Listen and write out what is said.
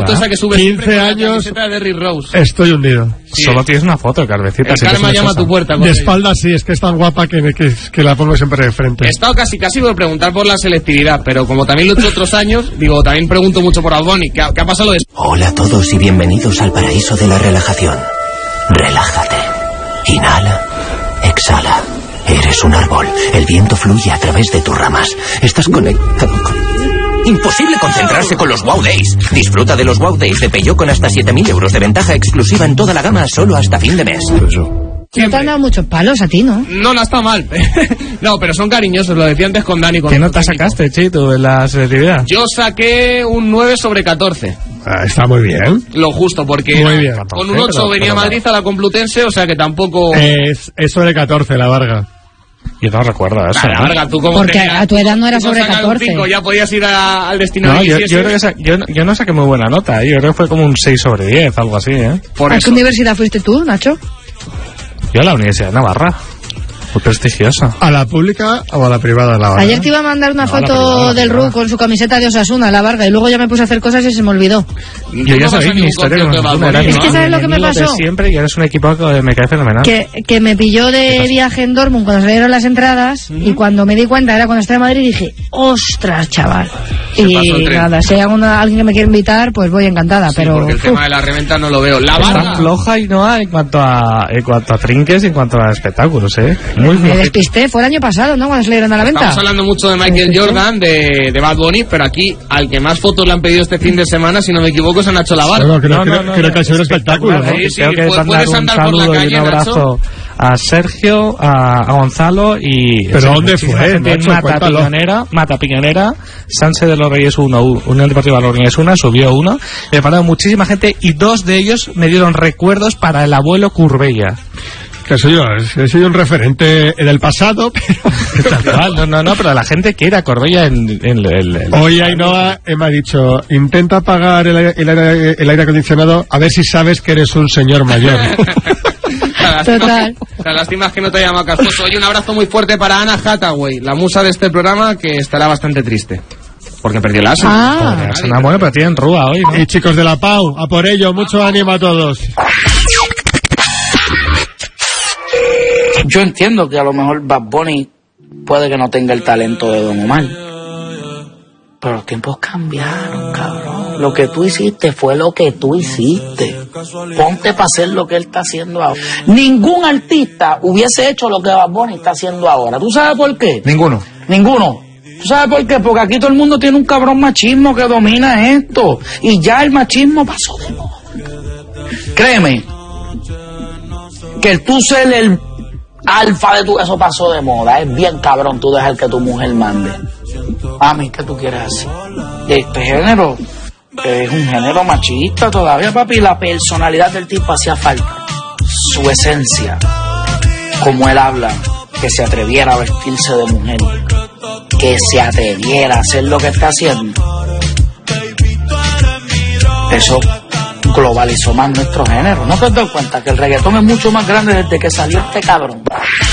foto esa que sube 15 años. La de Derrick Rose. Estoy hundido. Sí. Solo tienes una foto, Carvecita. El karma llama a tu puerta. De espaldas sí, es que es tan guapa que la pongo siempre de frente. He estado casi por preguntar por la selectividad, pero como también lo he hecho otros años, digo, también pregunto mucho por Bad Bunny. ¿Qué ha pasado después? Hola a todos y bienvenidos al paraíso de la relajación. Relájate. Inhala. Exhala. Eres un árbol. El viento fluye a través de tus ramas. Estás conectado con... Imposible concentrarse con los Wow Days. Disfruta de los Wow Days de Peugeot con hasta 7.000 euros de ventaja exclusiva en toda la gama solo hasta fin de mes. No te han dado muchos palos a ti, ¿no? No, no está mal. No, pero son cariñosos, lo decía antes con Dani. ¿Qué nota sacaste, Chito, en la selectividad? Yo saqué un 9 sobre 14. Está muy bien. Lo justo, porque muy bien. Con un 8 venía Madrid a la Complutense, o sea que tampoco... Es sobre 14, la Varga. Yo no recuerdo eso. La Varga, tú como porque a tu edad no era sobre 14. 5, ya podías ir al destino. No, yo creo que yo no saqué muy buena nota. Yo creo que fue como un 6 sobre 10, algo así, ¿eh? ¿A qué universidad fuiste tú, Nacho? Yo a la Universidad de Navarra. Muy prestigiosa. ¿A la pública o a la privada? La Ayer te iba a mandar una foto del RU con su camiseta de Osasuna, la Varga, y luego ya me puse a hacer cosas y se me olvidó. Yo ya sabéis mi historia con Osasuna. Es que ¿sabes lo que me pasó? Siempre, y eres un equipo que me cae fenomenal. Que me pilló de viaje en Dortmund cuando salieron las entradas, y cuando me di cuenta era cuando estaba en Madrid y dije, ¡ostras, chaval! Y nada, si hay alguien que me quiere invitar, pues voy encantada, sí, pero... porque el tema de la reventa no lo veo. La Varga... Está floja y no en cuanto a trinques y en cuanto a espectáculos, ¿eh? Muy me despisté, fue el año pasado, ¿no? Cuando salieron a la venta. Estamos hablando mucho de Michael Jordan, de Bad Bunny, pero aquí al que más fotos le han pedido este fin de semana, si no me equivoco, es a Nacho Lavarga. No, creo que ha sido un espectáculo, ¿no? Sí, tengo que mandar un saludo y un abrazo a Sergio, a Gonzalo y... ¿Pero dónde fue, Nacho? Mata Piñonera, Sánchez de los Reyes 1, Unión Deportiva de los Reyes 1, subió 1, me pararon muchísima gente y 2 de ellos me dieron recuerdos para el abuelo Curbella. Que soy yo un referente del pasado, pero... No, pero la gente quiere a Corbella en Hoy Ainhoa me ha dicho, intenta apagar el aire acondicionado a ver si sabes que eres un señor mayor. Total. La lástima es que no te llama Casposo. Oye, un abrazo muy fuerte para Anna Hathaway, la musa de este programa, que estará bastante triste. Porque perdió la asa. Bueno, pero tienen rúa hoy, ¿no? Y chicos de la Pau, a por ello, mucho ánimo a todos. Yo entiendo que a lo mejor Bad Bunny puede que no tenga el talento de Don Omar, pero los tiempos cambiaron, cabrón. Lo que tú hiciste fue lo que tú hiciste. Ponte para hacer lo que él está haciendo ahora. Ningún artista hubiese hecho lo que Bad Bunny está haciendo ahora. ¿Tú sabes por qué? Ninguno. ¿Tú sabes por qué? Porque aquí todo el mundo tiene un cabrón machismo que domina esto. Y ya el machismo pasó de moda. Créeme que el tú ser el alfa de tu, eso pasó de moda. Es bien cabrón tú dejar que tu mujer mande. A mí, ¿qué tú quieres hacer? Este género es un género machista todavía, papi. La personalidad del tipo hacía falta. Su esencia, como él habla, que se atreviera a vestirse de mujer, que se atreviera a hacer lo que está haciendo. Eso globalizó más nuestro género. ¿No te das cuenta que el reggaetón es mucho más grande desde que salió este cabrón?